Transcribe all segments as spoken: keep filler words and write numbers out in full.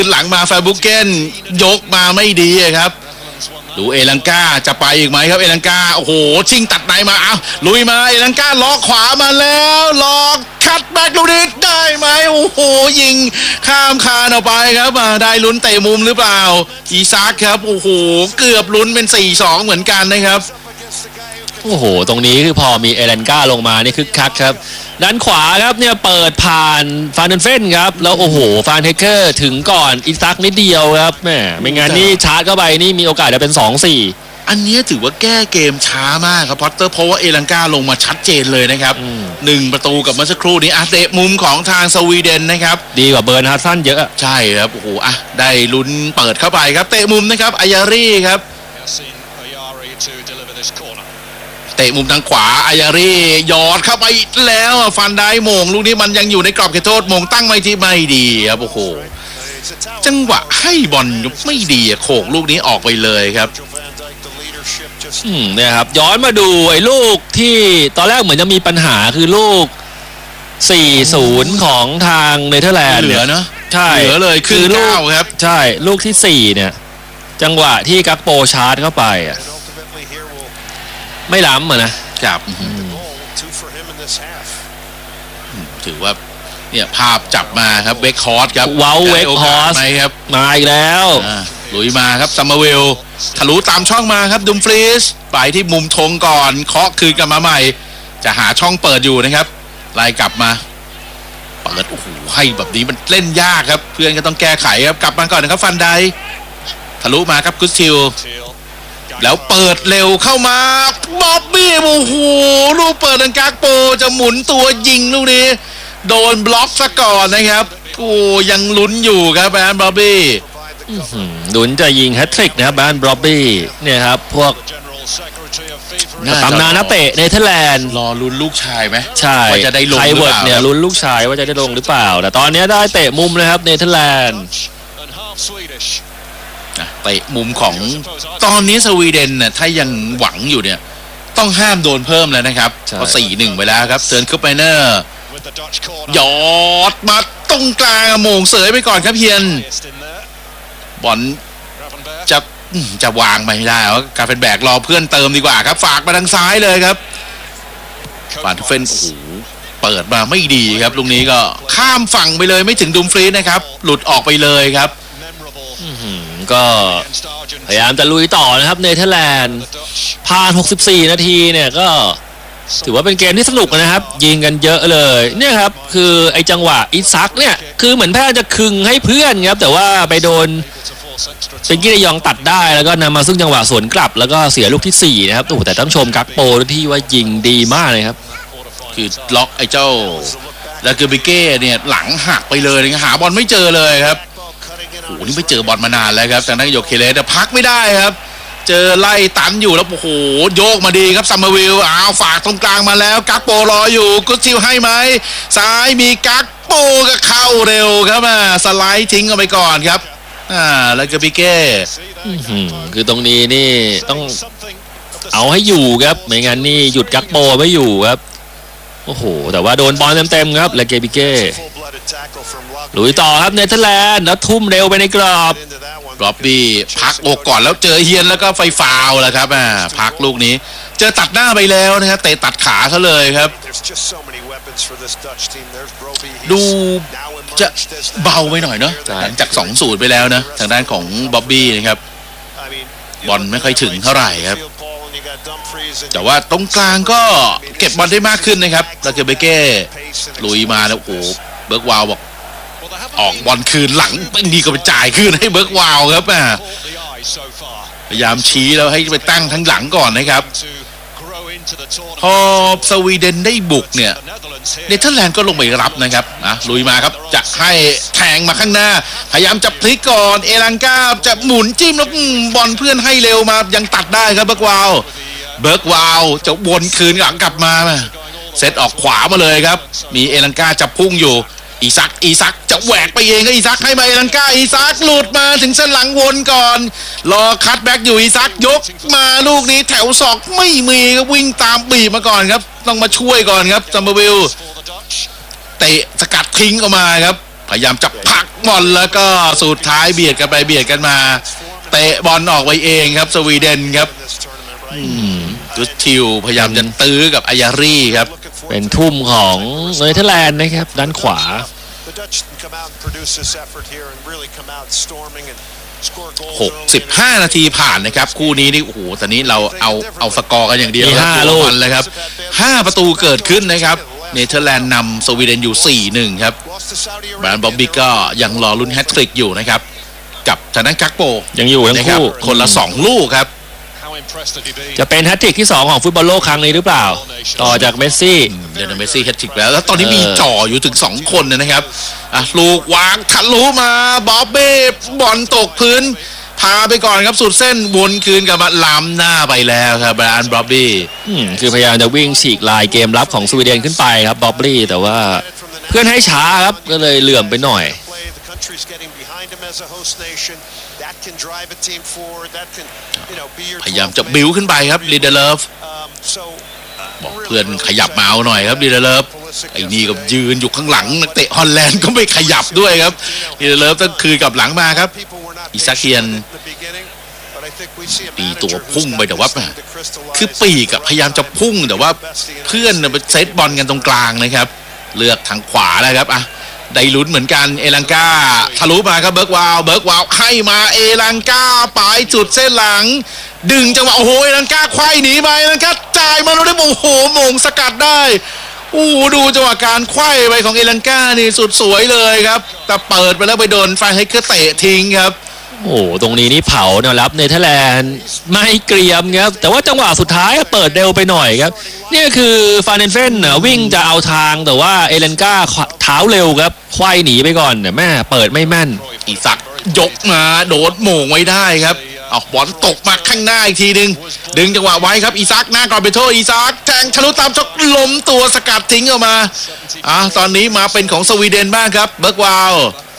ขึ้นหลังมาแฟบุเกนยกมาไม่ดีครับดูเอลังกาจะไปอีกไหมครับเอลังกาโอ้โหชิงตัดไหนมาเอาลุยมาเอลังกาล็อกขวามาแล้วล็อกคัดแบ็กลูดิได้ไหมโอ้โหยิงข้ามคานออกไปครับได้ลุ้นเตะมุมหรือเปล่าอีซักครับโอ้โหเกือบลุ้นเป็น สี่สอง เหมือนกันนะครับโอ้โหตรงนี้คือพอมีเอเลนก้าลงมานี่คึกคักครับด้านขวาครับเนี่ยเปิดผ่านฟานเดนเฟนครับแล้วโอ้โหฟานเทเกอร์ถึงก่อนอีซักนิดเดียวครับแหมไม่งั้นนี่ชาร์จเข้าไปนี่มีโอกาสจะเป็น สองสี่อันนี้ถือว่าแก้เกมช้ามากครับพอตเตอร์เพราะว่าเอลังกาลงมาชัดเจนเลยนะครับหนึ่งประตูกับเมื่อสักครู่นี้อาเตะมุมของทางสวีเดนนะครับดีกว่าเบิร์นฮาร์สันเยอะใช่ครับโอ้โหอ่ะได้ลุ้นเปิดเข้าไปครับเตะมุมนะครับอายารีครับเตะมุมทางขวาอายารียอดเข้าไปแล้วฟันได้โมงลูกนี้มันยังอยู่ในกรอบเขตโทษโมงตั้งไว้ที่ไม่ดีครับโอ้โหจังหวะให้บอลไม่ดีโขกลูกนี้ออกไปเลยครับอืมเนี่ยครับย้อนมาดูไอ้ลูกที่ตอนแรกเหมือนจะมีปัญหาคือลูก สี่ศูนย์ ของทางเนเธอร์แลนด์เหลือเนาะใช่เหลือเลยคือลูกครับใช่ลูกที่สี่เนี่ยจังหวะที่กักโปชาร์จเข้าไปอ่ะไม่ล้ำอ่ะนะครับถือว่าเนี่ยภาพจับมาครับเวกฮอร์สครับว้าวเวกฮอร์สครับมาอีกแล้วลุยมาครับซัมเมอร์เวลทะลุตามช่องมาครับดุมฟรีสไปที่มุมธงก่อนเคาะคืนกลับมาใหม่จะหาช่องเปิดอยู่นะครับไล่กลับมาเปิดโอ้โหให้แบบนี้มันเล่นยากครับเพื่อนก็ต้องแก้ไขครับกลับมาก่อนนะครับฟันไดทะลุมาครับกุสติลแล้วเปิดเร็วเข้ามาบ๊อบบี้โอ้โหลูกเปิดดังกากโปจะหมุนตัวยิงลูกนี้โดนบล็อกซะก่อนนะครับโอ้ยังลุ้นอยู่ครับแบนบ๊อบบี้ลุ้นจะยิงแฮตทริกนะครับแบนบ๊อบบี้เนี่ยครับพวกตำนานนักเตะเนเธอร์แลนด์รอลุ้นลูกชายไหมใช่ว่าจะได้ลงหรือเปล่าเนี่ยลุ้นลูกชายว่าจะได้ลงหรือเปล่าแต่ตอนนี้ได้เตะมุมนะครับเนเธอร์แลนด์เตะมุมของตอนนี้สวีเดนน่ะถ้ายังหวังอยู่เนี่ยต้องห้ามโดนเพิ่มแล้วนะครับพอ สี่หนึ่ง ไปแล้วครับเซิร์นคุปไมเนอร์ยอดมาตรงกลางโมงเสยไปก่อนครับเฮียนบอลจะจะวางไม่ได้ว่าการเป็นแบกรอเพื่อนเติมดีกว่าครับฝากมาทางซ้ายเลยครับฟานทูเฟนโอ้โหเปิดมาไม่ดีครับลูกนี้ก็ข้ามฝั่งไปเลยไม่ถึงดุมฟรีนะครับหลุดออกไปเลยครับก็พยายามจะลุยต่อนะครับเนเธอร์แลนด์ผ่านหกสิบสี่นาทีเนี่ยก็ถือว่าเป็นเกมที่สนุกนะครับยิงกันเยอะเลยเนี่ยครับคือไอ้จังหวะอิซักเนี่ยคือเหมือนแพ้จะคึงให้เพื่อนครับแต่ว่าไปโดนเป็นกิรยองตัดได้แล้วก็นำมาซึ่งจังหวะสวนกลับแล้วก็เสียลูกที่สี่นะครับโอ้แต่ต้องชมกักโปที่ว่ายิงดีมากเลยครับคือล็อกไอ้เจ้าแล้วคือบิเก้เนี่ยหลังหักไปเลยหาบอลไม่เจอเลยครับโอ้โหนี่ไม่เจอบอลมานานแล้วครับจากนั้นโยเคเลสแต่พักไม่ได้ครับเจอไล่ตันอยู่แล้วโอ้โหโยกมาดีครับซัมเมอร์วิลอ้าวฝากตรงกลางมาแล้วกักโปรออยู่กุชิลให้ไหมซ้ายมีกักโปก็เข้าเร็วครับอ่าสไลด์ทิ้งเอาไปก่อนครับอ่าแล้วก็บิเก้คือตรงนี้นี่ต้องเอาให้อยู่ครับไม่งั้นนี่หยุดกักโปไม่อยู่ครับโอ้โหแต่ว่าโดนบอลเต็มๆครับแล้วเกบิเก้ลุยต่อครับเนเธอร์แลนด์แล้วทุ่มเร็วไปในกรอบบ๊อบบี้พักอกก่อนแล้วเจอเฮียนแล้วก็ไฟฟาวแล้วครับอ่าพักลูกนี้เจอตัดหน้าไปแล้วนะครับเตะตัดขาเขาเลยครับดูจะเบาไปหน่อยเนาะหลังจาก สองศูนย์ ไปแล้วนะทางด้านของบ๊อบบี้นะครับบอลไม่ค่อยถึงเท่าไหร่ครับแต่ว่าตรงกลางก็เก็บบอลได้มากขึ้นนะครับแล้วก็เบเก้ลุยมาแล้วโอ้เบิร์กวาวบอกออกบอลคืนหลังไม่ดีก็ไปจ่ายคืนให้เบิร์กวาวครับอ่ะพยายามชี้แล้วให้ไปตั้งทั้งหลังก่อนนะครับพอสวีเดนได้บุกเนี่ยเนเธอร์แลนด์ก็ลงไปรับนะครับอ่ะลุยมาครับจะให้แทงมาข้างหน้าพยายามจะพลิกก่อนเอลังกาจะหมุนจิ้มแล้วบอลเพื่อนให้เร็วมายังตัดได้ครับเบิร์กวาวเบิร์กวาวจะวนคืนหลังกลับมาเซตออกขวามาเลยครับมีเอลังกาจะพุ่งอยู่อีซักอีซักจะแหวกไปเองก็อีซักให้มาเอลังกาอีซักหลุดมาถึงเส้นหลังวนก่อนรอคัตแบ็กอยู่อีซักยกมาลูกนี้แถวศอกไม่มีก็วิ่งตามบีบมาก่อนครับต้องมาช่วยก่อนครับซัมเมอร์วิลเตะสกัดทิ้งออกมาครับพยายามจะผลักบอลแล้วก็สุดท้ายเบียดกันไปเบียดกันมาเตะบอลออกไปเองครับสวีเดนครับกุสทิวพยายามจะตื้อกับอายารีครับเป็นทุ่มของเนเธอร์แลนด์นะครับด้านขวาหกสิบห้านาทีผ่านนะครับคู่นี้นี่โอ้โหตอนนี้เราเอาเอาสกอร์กันอย่างเดียวมีห้าลูกเลยครับห้าประตูเกิดขึ้นนะครับเนเธอร์แลนด์นำสวีเดนอยู่ สี่หนึ่ง ครับแบรนด์บ๊อบบี้ก็ยังรอลุ้นแฮตทริกอยู่นะครับกับทางด้านกักโปยังอยู่ทั้งคู่คนละสองลูกครับจะเป็นแฮตทริกที่สองของฟุตบอลโลกครั้งนี้หรือเปล่าต่อจากเมสซี่เดี๋ยวเมสซี่แฮตทริกแล้วแล้วตอนนี้มีจ่ออยู่ถึงสองคนนะครับอ่ะลูกวางทะลุมาบ๊อบบี้บอลตกพื้นพาไปก่อนครับสุดเส้นวนคืนกลับมาล้ำหน้าไปแล้วครับแบรนด์บ๊อบบี้คือพยายามจะวิ่งฉีกลายเกมรับของสวีเดนขึ้นไปครับบ๊อบบี้แต่ว่าเพื่อนให้ช้าครับก็เลยเหลื่อมไปหน่อยพยายามจะบิ้วขึ้นไปครับลีเดเลฟบอกเพื่อนขยับมาเอาหน่อยครับลีเดเลฟไอ้นี่ก็ยืนอยู่ข้างหลังนักเตะฮอลแลนด์ก็ไม่ขยับด้วยครับลีเดเลฟต้องคืนกับหลังมาครับอิซาเคียนตีตัวพุ่งไปแต่ว่าคือปีกพยายามจะพุ่งแต่ว่าเพื่อนไปเซตบอลกันตรงกลางนะครับเลือกทางขวาแล้วครับอ่ะได้ลุ้นเหมือนกันเอลังกาทะลุมาครับเบิร์กวาวเบิร์กวาวให้มาเอลังกาปลายจุดเส้นหลังดึงจังหวะโอ้โหเอลังกาควายหนีไปเอลังกาจ่ายมาแล้วได้โอ้โหมงสกัดได้โอ้ดูจังหวะการควายไปของเอลังกานี่สุดสวยเลยครับแต่เปิดไปแล้วไปโดนไฟให้เคอเตะทิ้งครับโอ้ตรงนี้นี่เผาแนวรับเนเธอร์แลนด์ไม่เกรียมครับแต่ว่าจังหวะสุดท้ายเปิดเร็วไปหน่อยครับนี่คือฟานเดนเฟนวิ่งจะเอาทางแต่ว่าเอเลนกาเท้าเร็วครับควายหนีไปก่อนเนี่ยแม่เปิดไม่แม่นอีซักยกมาโดดโหม่งไว้ได้ครับเอาบอลตกมาข้างหน้าอีกทีนึงดึงจังหวะไว้ครับอีซักหน้ากรอบไปโทษอีซักแทงทะลุตามช็อตล้มตัวสกัดทิ้งออกมาอ่ะตอนนี้มาเป็นของสวีเดนบ้างครับเบิร์กวาว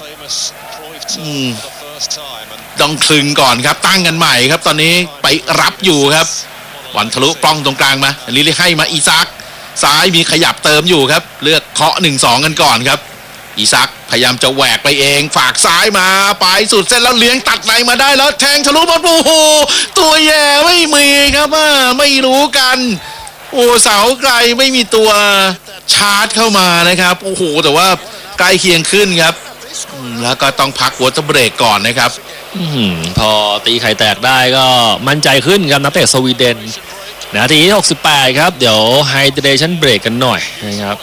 ต้องคลึงก่อนครับตั้งกันใหม่ครับตอนนี้ไปรับอยู่ครับบอลทะลุปล้องตรงกลางมาลิลิให้มาอีซักซ้ายมีขยับเติมอยู่ครับเลือกเคาะ หนึ่งสอง กันก่อนครับอีซักพยายามจะแหวกไปเองฝากซ้ายมาไปสุดเส้นแล้วเลี้ยงตัดในมาได้แล้วแทงทะลุบอลโอ้โหตัวแย่ไม่มีครับว่าไม่รู้กันโอ้เสาไกลไม่มีตัวชาร์จเข้ามานะครับโอ้โหแต่ว่าใกล้เคียงขึ้นครับแล้วก็ต้องพักวอเตอร์เบรกก่อนนะครับพอตีไข่แตกได้ก็มั่นใจขึ้นครับนักเตะสวีเดนนาทีที่หกสิบแปดครับเดี๋ยวไฮเดรชั่นเบรกกันหน่อยนะครับ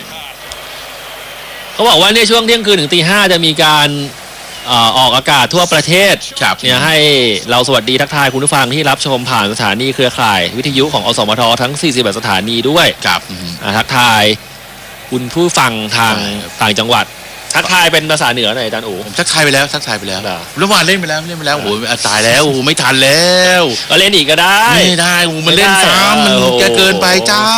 เขาบอกว่าในช่วงเที่ยงคืนถึงตีห้าจะมีการออกอากาศทั่วประเทศเนี่ยให้เราสวัสดีทักทายคุณผู้ฟังที่รับชมผ่านสถานีเครือข่ายวิทยุของอสมททั้งสี่สิบเอ็ดสถานีด้วยครับทักทายคุณผู้ฟังทางต่างจังหวัดทักทายเป็นภาษาเหนือหน่อยอาจารย์โอ๋ทักทายไปแล้วทักทายไปแล้วเมื่อวานเล่นไปแล้วเล่นไปแล้วโอ้โหตายแล้วโอ้โหไม่ทันแล้วก็เล่นอีกก็ได้ไม่ได้โอ้มันเล่นซ้ำมันจะเกินไปเจ้า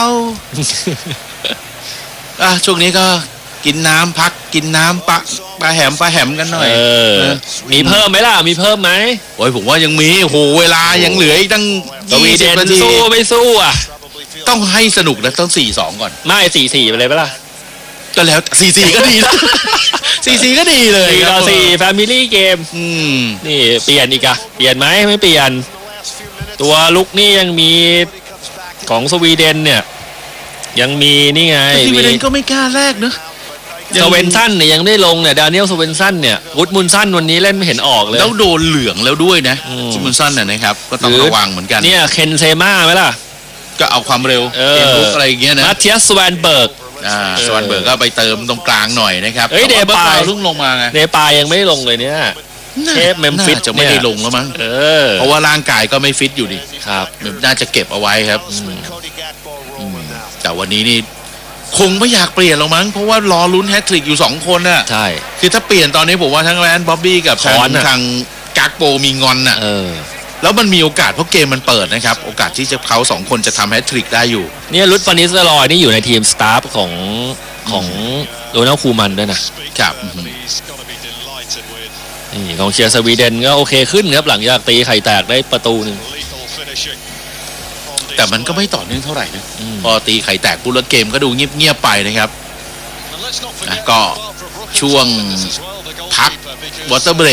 อ่ะช่วงนี้ก็กินน้ำพักกินน้ำปะปลาแหมปลาแหมกันหน่อยมีเพิ่มไหมล่ะมีเพิ่มไหมโอ้ยผมว่ายังมีโอ้โหเวลายังเหลืออีกตั้งสวีเดนสู้ไม่สู้อ่ะต้องให้สนุกนะต้อง สี่สอง ก่อนไม่ สี่สี่ ไปเลยปะล่ะก็แล้ว สี่สี่ ก็ดีนะ สี่สี่ ก็ดีเลยสี่ต่อสี่ Family Game อืมนี่เปลี่ยนอีกอะเปลี่ยนไหมไม่เปลี่ยนตัวลุกนี่ยังมีของสวีเดนเนี่ยยังมีนี่ไงสวีเดนก็ไม่กล้าแรกเนอะสเวนซันเนี่ยยังได้ลงเนี่ยดานิเอลสเวนซันเนี่ยกุดมุนซันวันนี้เล่นไม่เห็นออกเลยแล้วโดนเหลืองแล้วด้วยนะกุดมุนซันน่ะนะครับก็ต้องระวังเหมือนกันเนี่ยเคนเซม่าไหมล่ะก็เอาความเร็วเกมลุกอะไรอย่างเงี้ยนะมาเทียสแวนเบิร์กอ่าสวรรค์เบิร์กก็ไปเติมตรงกลางหน่อยนะครับเฮ้ยเดปายลุ่งลงมาไงเดปายยังไม่ลงเลยเนี่ยเทปเมมฟิสจะไม่ได้ลงแล้วมั้งเออเพราะว่าร่างกายก็ไม่ฟิตอยู่ดิครับน่าจะเก็บเอาไว้ครับแต่วันนี้นี่คงไม่อยากเปลี่ยนหรอกมั้งเพราะว่ารอลุ้นแฮตทริกอยู่สองคนน่ะใช่คือถ้าเปลี่ยนตอนนี้ผมว่าทั้งแลนด์บ๊อบบี้กับทางทางกักโปมีงอนน่ะแล้วมันมีโอกาสเพราะเกมมันเปิดนะครับโอกาสที่จะเขาสองคนจะทำแฮตทริกได้อยู่เนี่ยลุดฟานิสเตอร์ลอยนี่อยู่ในทีมสตาฟของของโดนัลด์คูมันด้วยนะครับนี่กองเชียร์สวีเดนก็โอเคขึ้นครับหลังจากตีไข่แตกได้ประตูหนึ่งแต่มันก็ไม่ต่อเนื่องเท่าไหร่นะพอตีไข่แตกปุ๊บแล้วเกมก็ดูเงียบๆไปนะครับก็ช่วงพักวอเตอร์เบร